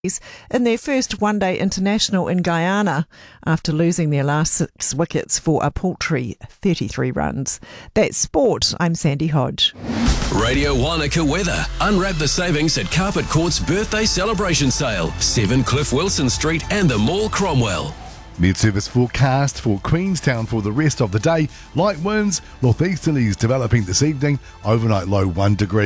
in their first one-day international in Guyana after losing their last 6 wickets for a paltry 33 runs. That's sport. I'm Sandy Hodge. Radio Wanaka weather. Unwrap the savings at Carpet Court's birthday celebration sale. 7 Cliff Wilson Street and the Mall, Cromwell. Mid-service forecast for Queenstown for the rest of the day. Light winds, northeasterlies developing this evening. Overnight low 1 degree.